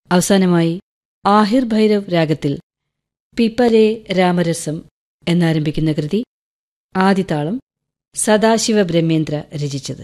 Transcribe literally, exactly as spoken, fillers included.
അവസാനമായി ആഹിർ ഭൈരവ് രാഗത്തിൽ പിപ്പരേ രാമരസം എന്നാരംഭിക്കുന്ന കൃതി ആദിതാളം സദാശിവ ബ്രഹ്മേന്ദ്ര രചിച്ചത്.